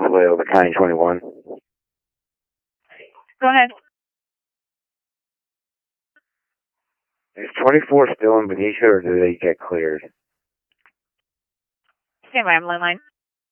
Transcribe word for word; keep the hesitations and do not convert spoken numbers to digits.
way over County twenty-one. Go ahead. Is twenty-four still in Benicia, or did they get cleared? Stand by, I'm line.